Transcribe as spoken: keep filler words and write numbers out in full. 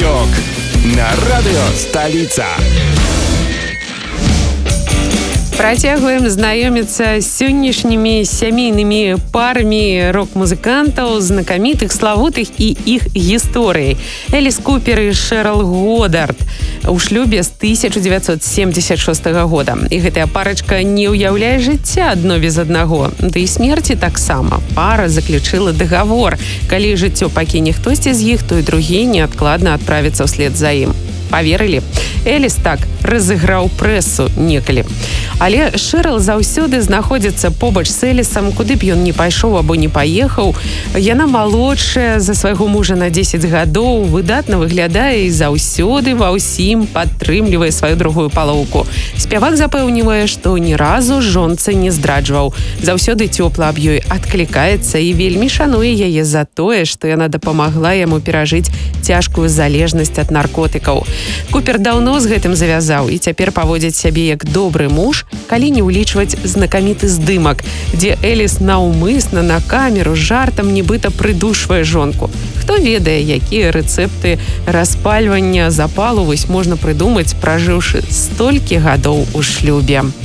Денек на радио «Столица». Працягваем знаёміцца з сённяшнімі сямейнымі парамі рок-музыкантаў, знакамітых, славутых і іх гісторыяй. Эліс Купер і Шэрал Годдард у шлюбе з тысяча дзевяцьсот семьдесят шостага года. І гэтая парачка не ўяўляе жыцця адно без аднаго. Да і смерці таксама. Пара заключыла дагавор. Калі жыццё пакіне хтосьці з іх, то і другі неадкладна адправіцца ўслед за ім. Паверылі? Эліс так разыграў прэсу некалі. Але Шэрал заўсёды знаходзіцца побач з Элісам, куды б ён не пайшоў або не паехаў. Яна малодшая за свайго мужа на дзесяць гадоў, выдатна выглядае і заўсёды ва ўсім падтрымлівае сваю другую палоўку. Спявак запэўнівае, што ні разу жонцы не здраджваў. Заўсёды цёпла аб ёй адклікаецца і вельмі шануе яе за тое, што яна дапамагла яму перажыць цяжкую залежнасць ад наркотыкаў. Купер даўно з гэтым завязаў і цяпер паводзіць сябе як добры муж, калі не ўлічваць знакаміты здымак, дзе Эліс наўмысна на камеру жартам нібыта прыдушвае жонку. Хто ведае, якія рэцэпты распальвання запалу вось можна прыдумаць, пражыўшы столькі гадоў у шлюбе.